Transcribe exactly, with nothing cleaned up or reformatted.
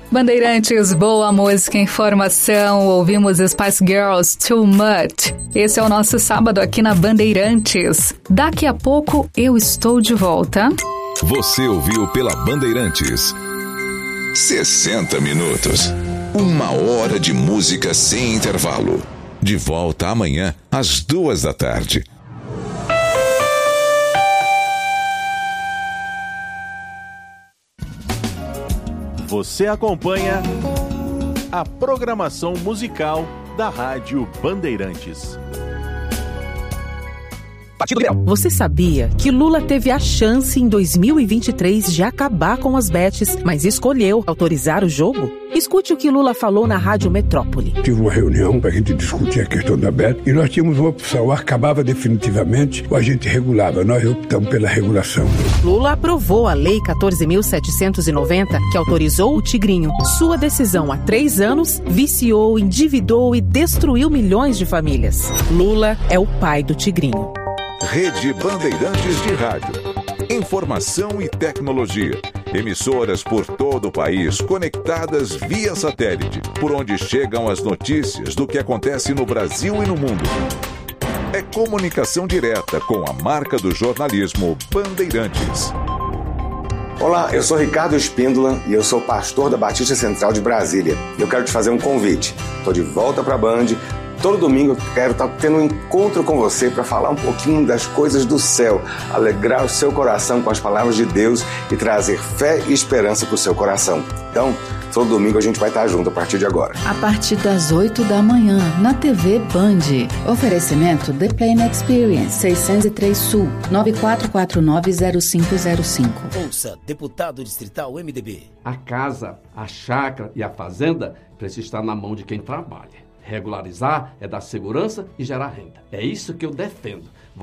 Bandeirantes, boa música, informação, ouvimos Spice Girls, Too Much. Esse é o nosso sábado aqui na Bandeirantes. Daqui a pouco eu estou de volta. Você ouviu pela Bandeirantes. sessenta minutos. Uma hora de música sem intervalo. De volta amanhã, às duas da tarde. Você acompanha a programação musical da Rádio Bandeirantes. Você sabia que Lula teve a chance em dois mil e vinte e três de acabar com as bets, mas escolheu autorizar o jogo? Escute o que Lula falou na Rádio Metrópole. Tive uma reunião para a gente discutir a questão da bet e nós tínhamos uma opção, ou acabava definitivamente ou a gente regulava. Nós optamos pela regulação. Lula aprovou a Lei quatorze mil setecentos e noventa, que autorizou o Tigrinho. Sua decisão há três anos viciou, endividou e destruiu milhões de famílias. Lula é o pai do Tigrinho. Rede Bandeirantes de Rádio. Informação e tecnologia. Emissoras por todo o país conectadas via satélite, por onde chegam as notícias do que acontece no Brasil e no mundo. É comunicação direta com a marca do jornalismo Bandeirantes. Olá, eu sou Ricardo Espíndola e eu sou pastor da Batista Central de Brasília. Eu quero te fazer um convite. Estou de volta para a Band. Todo domingo eu quero estar tendo um encontro com você para falar um pouquinho das coisas do céu, alegrar o seu coração com as palavras de Deus e trazer fé e esperança para o seu coração. Então, todo domingo a gente vai estar junto a partir de agora. A partir das oito da manhã, na T V Band. Oferecimento The Plane Experience, seiscentos e três Sul, nove quatro quatro nove zero cinco zero cinco. Ouça, deputado distrital M D B. A casa, a chácara e a fazenda precisam estar na mão de quem trabalha. Regularizar é dar segurança e gerar renda. É isso que eu defendo.